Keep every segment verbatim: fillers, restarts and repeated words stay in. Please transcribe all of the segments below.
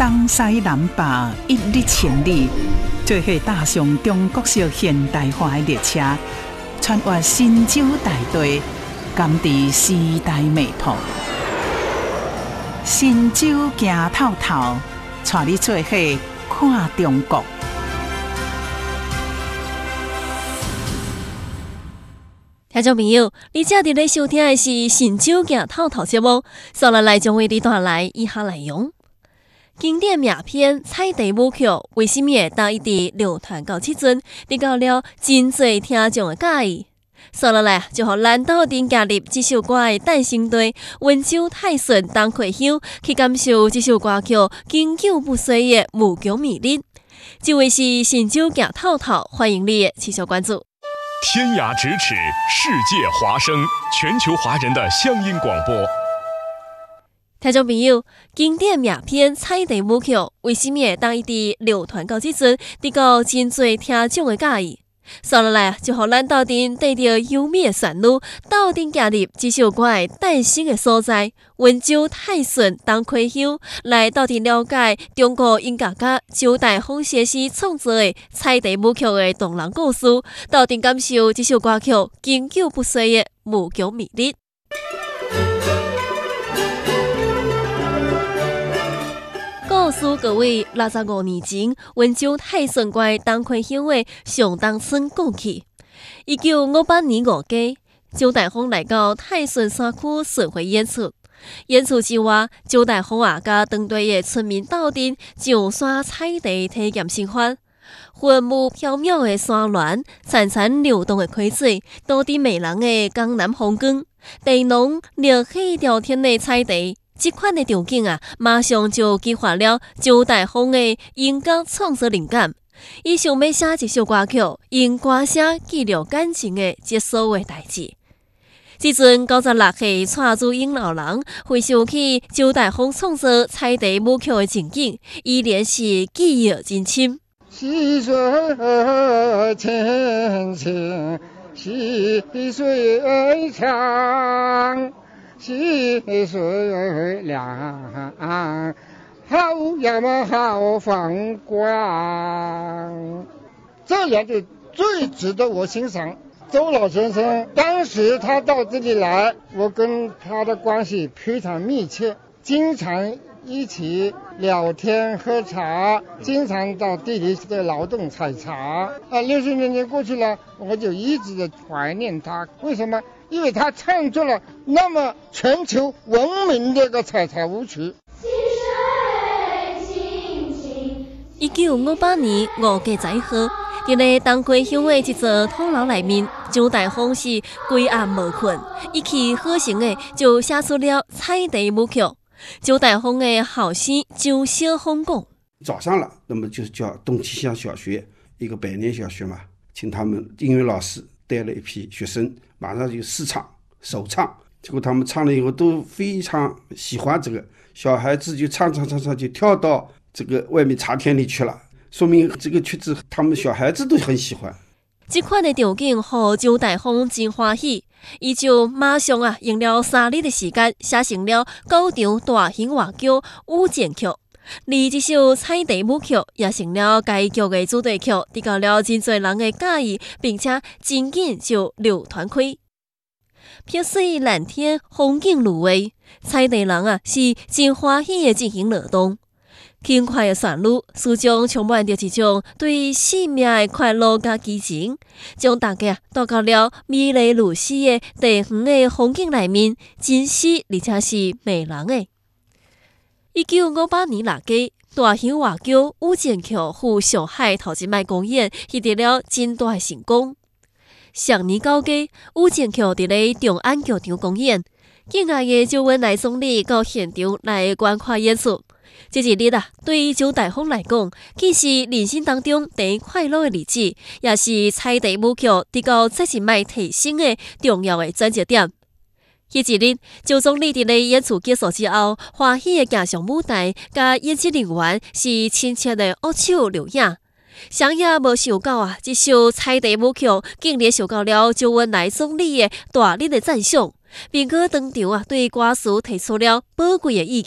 东西南北一日千里，做伙踏上中国式现代化的列车，穿越神州大地，感知时代脉搏。神州行透透，带你做伙看中国。 听众朋友，你正伫咧收听的是《神州行透透》节目，接下来将为你带来以下内容：经典名片《菜地舞曲》为什么会当一直流传到即阵，得到了真侪听众的喜意。接下来就互咱斗阵加入这首歌的诞生地温州泰顺东溪乡，去感受这首歌曲经久不衰的无穷魅力。这位是《神州行透透》，欢迎你持续关注。 天涯咫尺，世界华声，全球华人的乡音广播。 听众朋友，经典名片《菜地舞曲》为什么会当一直流传到即阵，得到真侪听众的喜意？接下来就互咱斗阵带着优美的旋律，斗阵加入这首歌的诞生的所在——温州泰顺东溪乡，来斗阵了解中国音乐家周大峰先生创作的《菜地舞曲》的动人故事，斗阵感受这首歌曲经久不衰的无穷魅力。故事各位六十五年前，温州泰顺县东溪乡的上东村讲起。一九五八年五月，周大峰来到泰顺山区巡回演出。演出之外，周大峰也甲当地的村民斗阵上山采地体验生活。云雾飘渺的山峦，潺潺流动的溪水，多伫迷人的江南风光，地浓热气朝天的采地。这款的场景啊，马上就激发了周大峰的音乐创作灵感。伊想要写一首歌曲，用歌声记录感情的这所有的代志。这阵九十六岁蔡祖英老人回想起周大峰创作菜地舞曲的情景，依然是记忆真深。 细水浅浅，细水长。细水凉，好呀嘛好放光。这两句最值得我欣赏。周老先生当时他到这里来，我跟他的关系非常密切，经常一起聊天喝茶，经常到地里的劳动采茶。啊，六十年前过去了，我就一直的怀念他。为什么？因为他创作了那么全球闻名的一个采茶舞曲。 一九五八年五月十一号，伫咧东溪乡的一座土楼内面，周大峰是规暗无困，一气呵成的就写出了《菜地舞曲》。周大峰的后生周小峰讲： 早上了，那么就是叫东溪乡小学，一个百年小学嘛，请他们音乐老师带了一批学生，马上就试唱首唱，结果他们唱了以后都非常喜欢这个，小孩子就唱唱唱唱就跳到这个外面茶田里去了，说明这个曲子他们小孩子都很喜欢。 这款的场景让周大峰真欢喜，伊就马上啊用了三日的时间写成了九场大型话剧《舞剑曲》，而这首《菜地舞曲》也成了该剧的主题曲，得到了真侪人的喜意，并且真紧就流传开。碧水蓝天，风景如画，菜地人啊是真欢喜的进行劳动。轻快的旋律，始终充满着一种对生命的快乐甲激情，将大家带到了美丽如诗的地远的风景内面，真实而且是迷人的。一九五八年六月，大型话剧《舞剑曲》赴上海头一摆公演，获得了真大的成功。上年九月，《舞剑曲》伫咧中安剧场公演，敬爱的周恩来总理到现场来观看演出。这一日啊，对于周大峰来讲，既是人生当中第一快乐的日子，也是菜地舞曲得到再一摆提升的重要的转折点。迄一日，周总理伫咧演出结束之后，欢喜的行上舞台，甲演职人员是亲切的握手留影。谁也无想到啊，这首菜地舞曲竟然受到了周恩来总理的大力的赞赏，并且当场啊对歌词提出了宝贵的意见。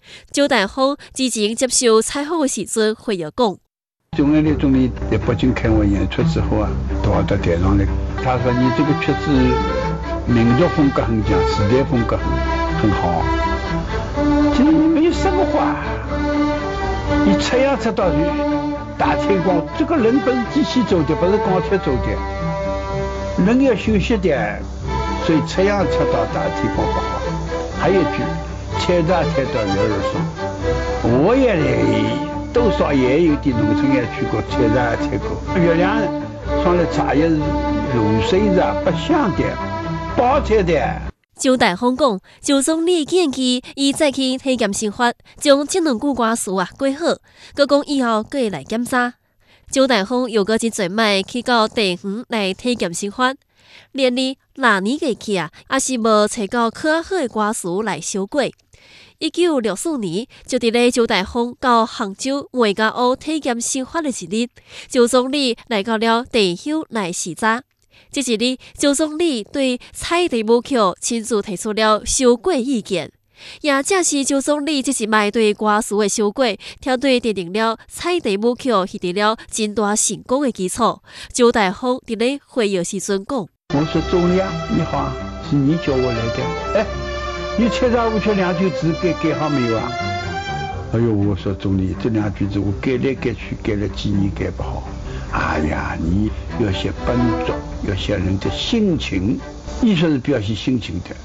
周大峰之前接受采访的时阵，回忆讲： 周恩来总理在北京开完演出之后啊，到到台上来，他说：“你这个曲子民族风格很强，时代风格很很好。这没有什么话，你拆呀拆到大采光，这个人不是机器走的，不是钢铁走的，人要休息的，所以拆呀拆到大采光不好。还有一句。”采茶采到月儿上，我也多少也有点农村也去过，采茶也采过。月亮上的茶叶是露水的，不香的，不好采的。 周大峰讲，周总理建议伊再去体检生活，将这两句歌词啊改好，佮讲以后佮会来检查。周大峰又佮一做摆去到地方来体检生活，连哩哪年过去啊，也是无找到较好的歌词来修改。一九六四年，就伫咧周大峰到杭州梅家坞体验生活的一日，周总理来到了地乡来视察。这一日，周总理对采地舞曲亲自提出了修改意见，也正是周总理这一摆对歌词的修改，挑对奠定了采地舞曲取得了真大成功的基础。周大峰伫咧会议时阵讲：“ 我说总理啊，你好，是你叫我来的，哎。”你采茶舞曲两句字改改好没有啊？哎呦，我说总理，这两句字我改来改去，改了几年改不好。哎呀，你要写本质，要写人的心情，艺术是表现心情的。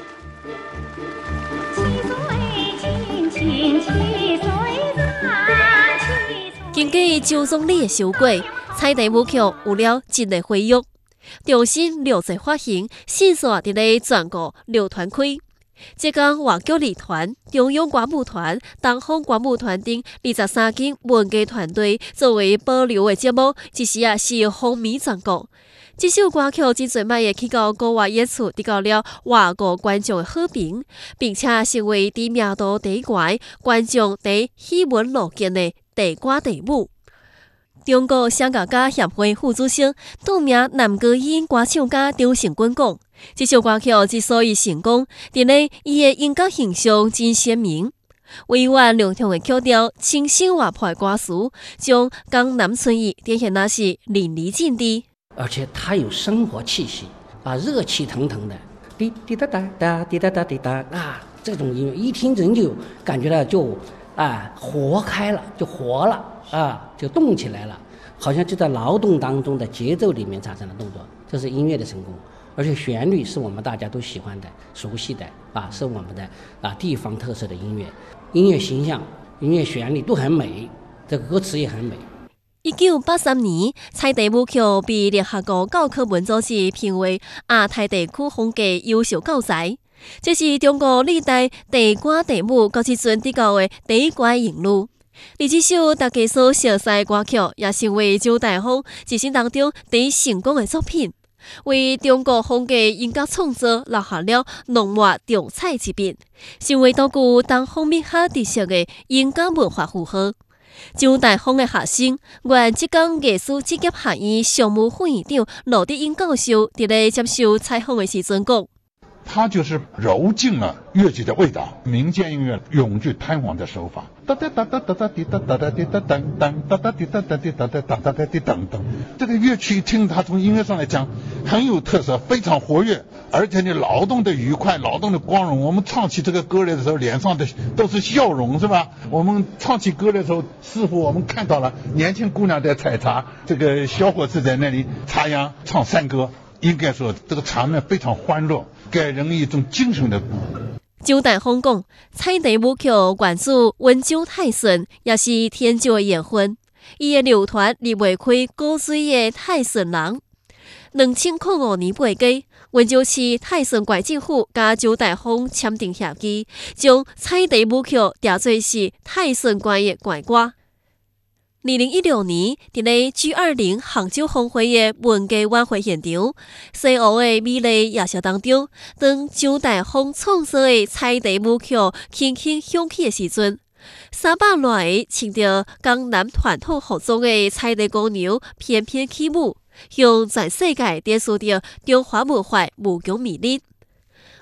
经过周总理的修改，采地舞曲有了新的回忆，重新录制发行，迅速伫咧全国流传开。浙江话剧艺团、中央歌舞团、东方歌舞团等二十三间文艺团队作为保留的节目，一时啊是风靡全国。这首歌曲真侪摆也去到国外演出，得到了外国观众的好评，并且成为知名度第悬、观众第喜闻乐见的地歌地舞。中国声乐家协会副主席、著名男高音歌唱家张成军讲，这首歌曲之所以成功，伫咧伊的音乐形象真鲜明，委婉流畅的曲调、清新活泼的歌词，将江南春意展现那是淋漓尽致。 而且它有生活气息啊，热气腾腾的，滴滴答答答，滴答答滴答啊，这种音乐一听人就感觉到就啊活开了，就活了。啊，就动起来了，好像就在劳动当中的节奏里面产生了动作，这是音乐的成功。而且旋律是我们大家都喜欢的、熟悉的啊，是我们的啊地方特色的音乐，音乐形象、音乐旋律都很美，这个歌词也很美。 一九八三年，采地舞曲被联合国教科文组织评为亚太地区风格优秀教材，这是中国历代地歌地舞到即阵得到的第一关荣誉。而这首大家所熟悉的歌曲，也成为周大峰一生当中第一成功的作品，为中国风格音乐创作留下了浓墨重彩之笔，成为独具东方美学特色的音乐文化符号。周大峰的学生，原浙江艺术职业学院常务副院长罗德英教授伫咧接受采访的时阵讲。 它就是揉进了乐器的味道，民间音乐永具弹簧的手法，哒哒哒哒哒哒滴哒哒哒滴哒噔噔哒哒滴哒哒滴哒哒哒哒哒滴噔噔。这个乐曲一听，它从音乐上来讲很有特色，非常活跃，而且呢劳动的愉快，劳动的光荣。我们唱起这个歌来的时候，脸上的都是笑容，是吧？我们唱起歌来的时候，似乎我们看到了年轻姑娘在采茶，这个小伙子在那里插秧唱山歌。应该说，这个场面非常欢乐，给人一种精神的鼓舞。 周大峰讲，采地舞曲源自温州泰顺，也是天朝的缘分。伊的流传离袂开古水的泰顺人。两千零五年八月，温州市泰顺县政府甲周大峰签订协议，将采地舞曲定做是泰顺县的县歌。二零一六年，伫咧 G 二十 杭州峰会的文艺晚会现场，西湖的美丽夜色当中，当周大峰创作的采地舞曲轻轻响起的时阵，三百来个穿着江南传统服装的采地姑娘翩翩起舞，向全世界展示着中华文化无穷魅力。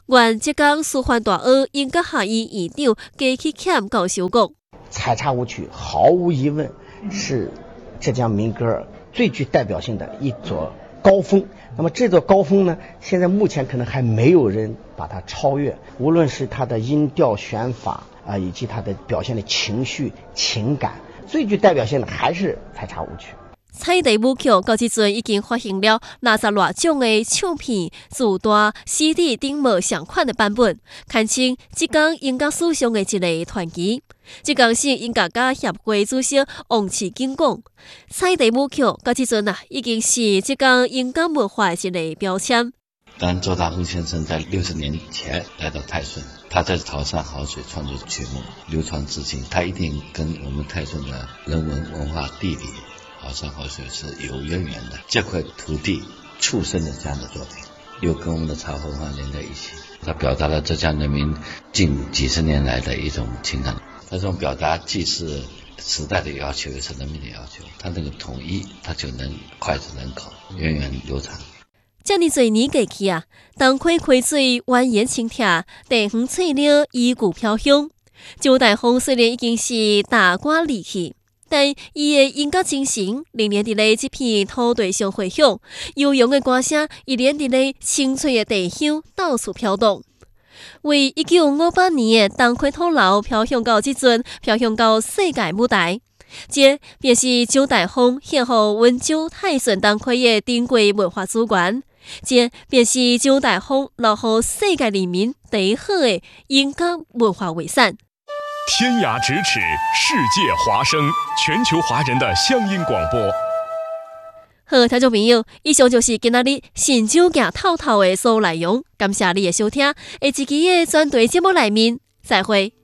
原浙江师范大学音乐学院院长叶启俭教授讲， 采茶舞曲毫无疑问是浙江民歌最具代表性的一座高峰。那么这座高峰呢，现在目前可能还没有人把它超越。无论是它的音调选法啊、呃，以及它的表现的情绪情感，最具代表性的还是采茶舞曲。 彩地舞曲到即阵已经发行了六十多种的唱片、自带 C D 顶无相款的版本，堪称浙江音乐史上的一个传奇。浙江省音乐家协会主席王启景讲，彩地舞曲到即阵啊，已经是浙江音乐文化的一个标签。 当周大红先生在六十年前来到泰顺，他在桃山好水创作曲目，流传至今，他一定跟我们泰顺的人文、文化、地理、好山好水是有渊源的。这块土地促生的这样的作品，又跟我们的茶文化连在一起。他表达了浙江人民近几十年来的一种情感，他这种表达既是时代的要求，也是人民的要求。他那个统一，他就能脍炙人口，源远流长。 这么多年过去啊，东溪开水蜿蜒清澈，地方菜鸟依旧飘香。周大峰虽然已经是大歌离去，但伊的音乐精神仍然伫咧这片土地上回响，悠扬的歌声依然伫咧清脆的地香到处飘动。为一九五八年的东溪土楼飘向到即阵，飘向到世界舞台。这便是周大峰献予温州泰顺东溪的珍贵文化资源。这便是周大峰留予世界人民第一好的音乐文化遗产。 天涯咫尺，世界华声，全球华人的乡音广播。 好，听众朋友，以上就是今仔日神州行透透的所有内容。感谢你的收听，下一期的专题节目内面再会。